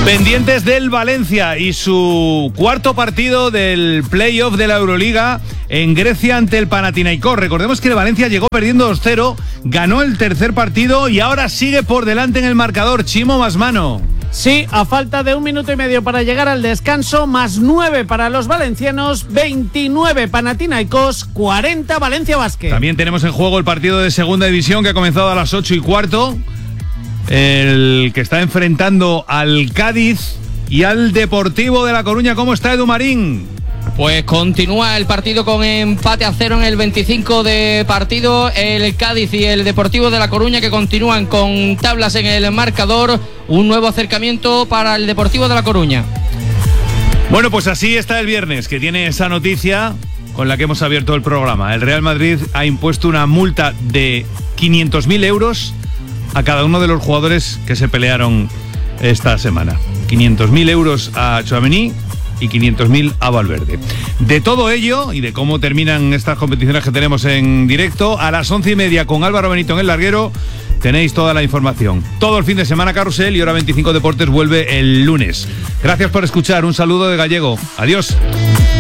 Pendientes del Valencia y su cuarto partido del playoff de la Euroliga en Grecia ante el Panathinaikós. Recordemos que el Valencia llegó perdiendo 2-0, ganó el tercer partido y ahora sigue por delante en el marcador. Chimo Masmano. Sí, a falta de 1 minuto y medio para llegar al descanso, más 9 para los valencianos, 29 Panathinaikós, 40 Valencia Basket. También tenemos en juego el partido de segunda división que ha comenzado a las 8:15. El que está enfrentando al Cádiz y al Deportivo de La Coruña. ¿Cómo está, Edu Marín? Pues continúa el partido con empate a 0 en el 25 de partido. El Cádiz y el Deportivo de La Coruña que continúan con tablas en el marcador. Un nuevo acercamiento para el Deportivo de La Coruña. Bueno, pues así está el viernes, que tiene esa noticia con la que hemos abierto el programa. El Real Madrid ha impuesto una multa de 500.000 euros a cada uno de los jugadores que se pelearon esta semana. 500.000 euros a Tchouaméni y 500.000 a Valverde. De todo ello y de cómo terminan estas competiciones que tenemos en directo, a las 11:30 con Álvaro Benito en El Larguero tenéis toda la información. Todo el fin de semana Carrusel y Hora 25 Deportes vuelve el lunes. Gracias por escuchar. Un saludo de Gallego. Adiós.